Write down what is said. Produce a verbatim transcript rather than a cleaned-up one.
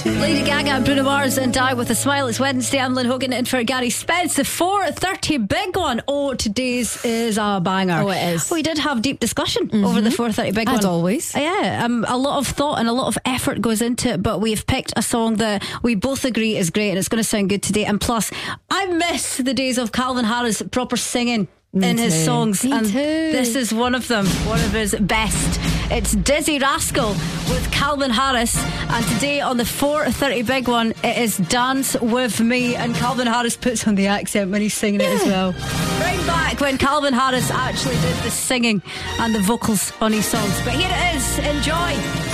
Lady Gaga, Bruno Mars and Die With A Smile. It's Wednesday. I'm Lynn Hogan in for Gary Spence. The four thirty big one. Oh, today's is a banger. Oh, it is. We did have deep discussion mm-hmm. over the four thirty big As one. As always. Yeah, um, a lot of thought and a lot of effort goes into it, but we've picked a song that we both agree is great and it's going to sound good today. And plus, I miss the days of Calvin Harris proper singing Me in too. his songs. Me and too. This is one of them, one of his best. It's Dizzy Rascal with Calvin Harris, and today on the four thirty big one it is Dance With Me, and Calvin Harris puts on the accent when he's singing yeah. it as well. Right back when Calvin Harris actually did the singing and the vocals on his songs. But here it is, enjoy.